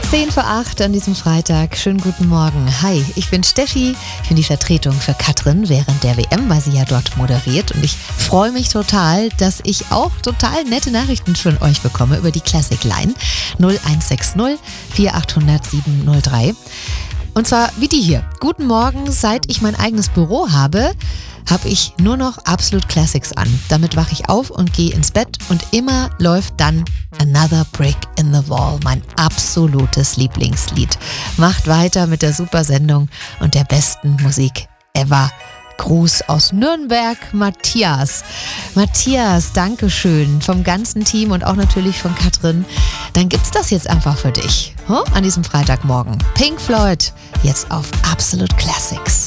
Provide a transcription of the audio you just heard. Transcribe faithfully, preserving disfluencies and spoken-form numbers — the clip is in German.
zehn vor acht an diesem Freitag. Schönen guten Morgen. Hi, ich bin Steffi. Ich bin die Vertretung für Katrin während der W M, weil sie ja dort moderiert. Und ich freue mich total, dass ich auch total nette Nachrichten von euch bekomme über die Classic Line null eins sechs null vier acht null null sieben null drei. Und zwar wie die hier. Guten Morgen, seit ich mein eigenes Büro habe, habe ich nur noch Absolute Classics an. Damit wache ich auf und gehe ins Bett und immer läuft dann Another Brick in the Wall, mein absolutes Lieblingslied. Macht weiter mit der super Sendung und der besten Musik ever. Gruß aus Nürnberg, Matthias. Matthias, Dankeschön vom ganzen Team und auch natürlich von Katrin. Dann gibt's das jetzt einfach für dich, huh? An diesem Freitagmorgen. Pink Floyd, jetzt auf Absolute Classics.